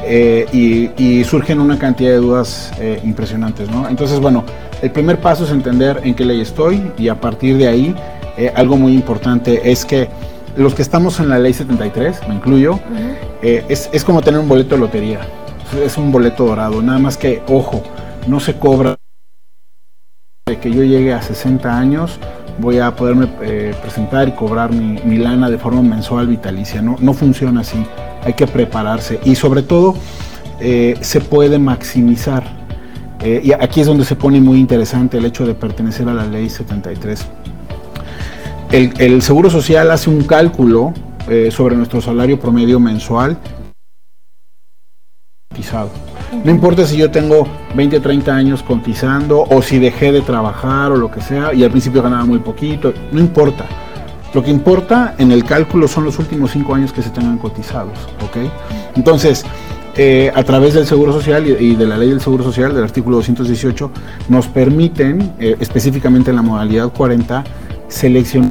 y surgen una cantidad de dudas impresionantes, ¿no? Entonces, bueno, el primer paso es entender en qué ley estoy, y a partir de ahí, algo muy importante es que los que estamos en la ley 73, me incluyo, es como tener un boleto de lotería, es un boleto dorado, nada más que, ojo, no se cobra. De que yo llegue a 60 años voy a poderme presentar y cobrar mi lana de forma mensual vitalicia, no funciona así, hay que prepararse y sobre todo se puede maximizar, y aquí es donde se pone muy interesante el hecho de pertenecer a la ley 73. El Seguro Social hace un cálculo sobre nuestro salario promedio mensual cotizado. No importa si yo tengo 20 o 30 años cotizando o si dejé de trabajar o lo que sea y al principio ganaba muy poquito, no importa. Lo que importa en el cálculo son los últimos 5 años que se tengan cotizados, ¿ok? Entonces, a través del Seguro Social y de la Ley del Seguro Social, del artículo 218, nos permiten, específicamente en la modalidad 40, seleccionar,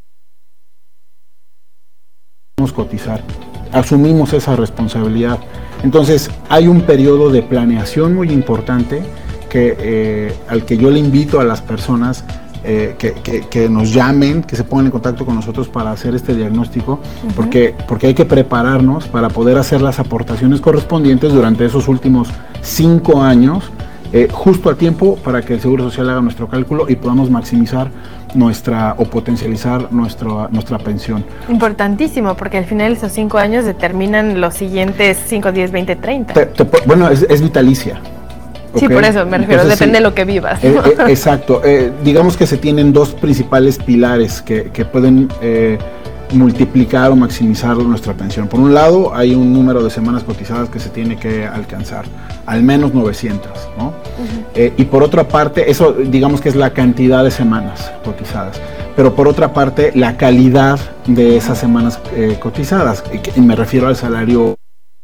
cotizar. Asumimos esa responsabilidad. Entonces, hay un periodo de planeación muy importante al que yo le invito a las personas que nos llamen, que se pongan en contacto con nosotros para hacer este diagnóstico, porque hay que prepararnos para poder hacer las aportaciones correspondientes durante esos últimos 5 años, justo a tiempo para que el Seguro Social haga nuestro cálculo y podamos maximizar o potencializar nuestra pensión. Importantísimo, porque al final esos 5 años determinan los siguientes 5, 10, 20, 30. Bueno, es vitalicia. Sí, okay. Por eso me refiero, entonces, depende de lo que vivas. Exacto. Digamos que se tienen 2 principales pilares que pueden multiplicar o maximizar nuestra pensión. Por un lado, hay un número de semanas cotizadas que se tiene que alcanzar, al menos 900, ¿no? Y por otra parte, eso digamos que es la cantidad de semanas cotizadas, pero por otra parte, la calidad de esas semanas cotizadas, y me refiero al salario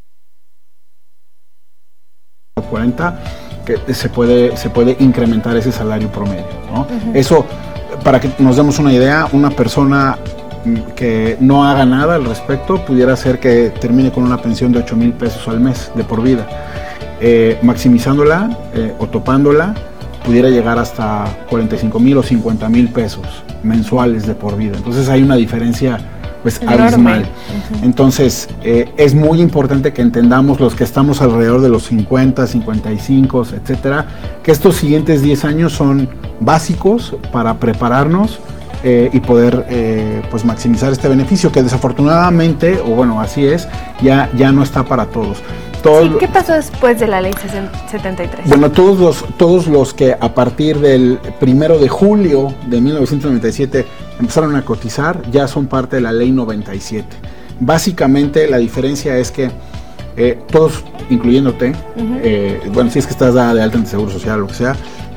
40, que se puede incrementar ese salario promedio, ¿no? Eso, para que nos demos una idea, una persona que no haga nada al respecto pudiera ser que termine con una pensión de 8,000 pesos al mes de por vida. Maximizándola o topándola pudiera llegar hasta 45,000 o 50,000 pesos mensuales de por vida. Entonces hay una diferencia pues abismal. Entonces es muy importante que entendamos, los que estamos alrededor de los 50, 55, etcétera, que estos siguientes 10 años son básicos para prepararnos y poder pues maximizar este beneficio que desafortunadamente, o bueno, así es, ya no está para todos. Sí, ¿qué pasó después de la ley 73? Bueno, todos los que a partir del 1 de julio de 1997 empezaron a cotizar ya son parte de la ley 97. Básicamente la diferencia es que todos, incluyéndote, bueno, si es que estás dada de alta en el Seguro Social o lo que sea,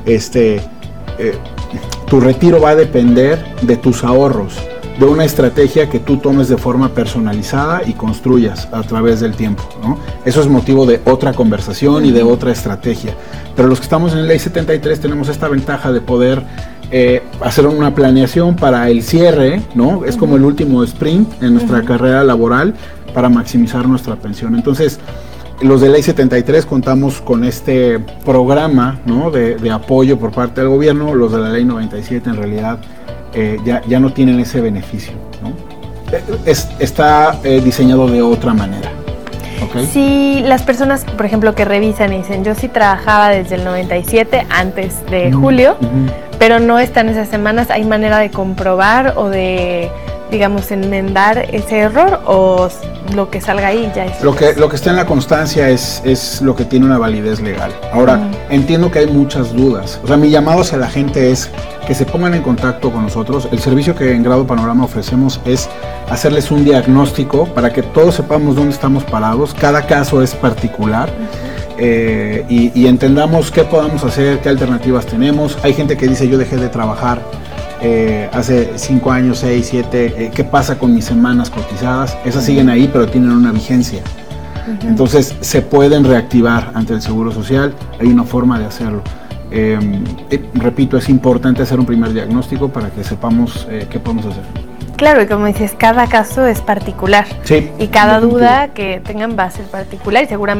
tu retiro va a depender de tus ahorros, de una estrategia que tú tomes de forma personalizada y construyas a través del tiempo, ¿no? Eso es motivo de otra conversación y de otra estrategia. Pero los que estamos en la ley 73 tenemos esta ventaja de poder hacer una planeación para el cierre, ¿no? Es como el último sprint en nuestra carrera laboral para maximizar nuestra pensión. Entonces, los de ley 73 contamos con este programa, ¿no? de apoyo por parte del gobierno. Los de la ley 97 en realidad ya no tienen ese beneficio, ¿no? Está diseñado de otra manera. ¿Okay? Si las personas, por ejemplo, que revisan y dicen, yo sí trabajaba desde el 97, antes de julio, pero no están esas semanas, ¿hay manera de comprobar o de, digamos, enmendar ese error, o lo que salga ahí ya es? Lo que está en la constancia es lo que tiene una validez legal. Ahora, entiendo que hay muchas dudas. O sea, mi llamado hacia la gente es que se pongan en contacto con nosotros. El servicio que en Grado Panorama ofrecemos es hacerles un diagnóstico para que todos sepamos dónde estamos parados. Cada caso es particular. Y entendamos qué podamos hacer, qué alternativas tenemos. Hay gente que dice, yo dejé de trabajar hace 5 años, 6, 7, ¿qué pasa con mis semanas cotizadas? Esas siguen ahí, pero tienen una vigencia. Entonces se pueden reactivar ante el Seguro Social, hay una forma de hacerlo. Repito, es importante hacer un primer diagnóstico para que sepamos qué podemos hacer. Claro, y como dices, cada caso es particular. Sí, y cada duda que tengan va a ser particular y seguramente